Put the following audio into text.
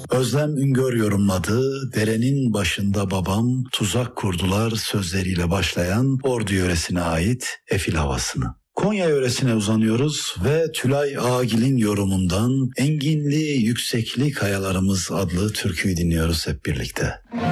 Özlem Üngör yorumladı. Derenin başında babam tuzak kurdular sözleriyle başlayan Ordu yöresine ait Efil Havası'nı. Konya yöresine uzanıyoruz ve Tülay Ağgil'in yorumundan Enginli Yüksekli Kayalarımız adlı türküyü dinliyoruz hep birlikte.